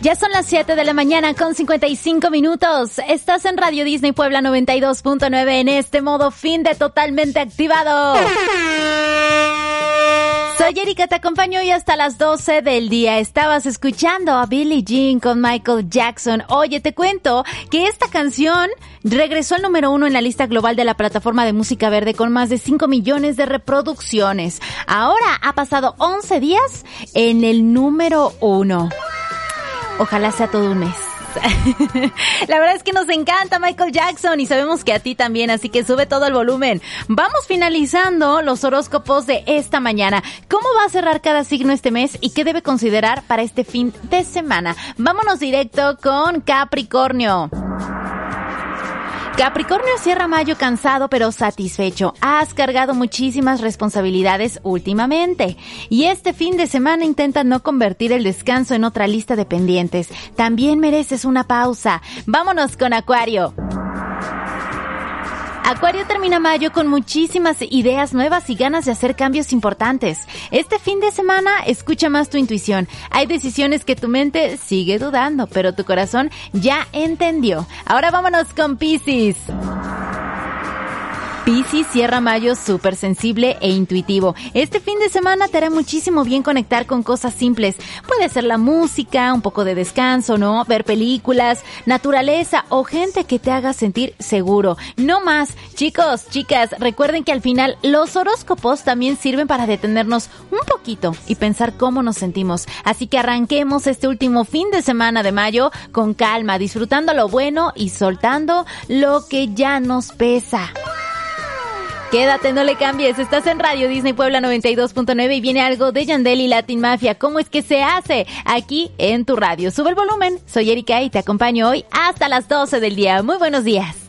Ya son las 7 de la mañana con 55 minutos. Estás en Radio Disney Puebla 92.9 en este modo fin de totalmente activado. Soy Erika, te acompaño hoy hasta las 12 del día. Estabas escuchando a Billie Jean con Michael Jackson. Oye, te cuento que esta canción regresó al número 1 en la lista global de la plataforma de música verde con más de 5 millones de reproducciones. Ahora ha pasado 11 días en el número 1. Ojalá sea todo un mes. La verdad es que nos encanta Michael Jackson y sabemos que a ti también, así que sube todo el volumen. Vamos finalizando los horóscopos de esta mañana. ¿Cómo va a cerrar cada signo este mes y qué debe considerar para este fin de semana? Vámonos directo con Capricornio. Capricornio cierra mayo cansado pero satisfecho. Has cargado muchísimas responsabilidades últimamente. Y este fin de semana intenta no convertir el descanso en otra lista de pendientes. También mereces una pausa. Vámonos con Acuario. Acuario termina mayo con muchísimas ideas nuevas y ganas de hacer cambios importantes. Este fin de semana escucha más tu intuición. Hay decisiones que tu mente sigue dudando, pero tu corazón ya entendió. Ahora vámonos con Piscis. Piscis cierra mayo súper sensible e intuitivo. Este fin de semana te hará muchísimo bien conectar con cosas simples. Puede ser la música, un poco de descanso, ¿no? Ver películas, naturaleza o gente que te haga sentir seguro. No más. Chicos, chicas, recuerden que al final los horóscopos también sirven para detenernos un poquito y pensar cómo nos sentimos. Así que arranquemos este último fin de semana de mayo con calma, disfrutando lo bueno y soltando lo que ya nos pesa. Quédate, no le cambies. Estás en Radio Disney Puebla 92.9 y viene algo de Yandel y Latin Mafia. ¿Cómo es que se hace? Aquí en tu radio. Sube el volumen. Soy Erika y te acompaño hoy hasta las 12 del día. Muy buenos días.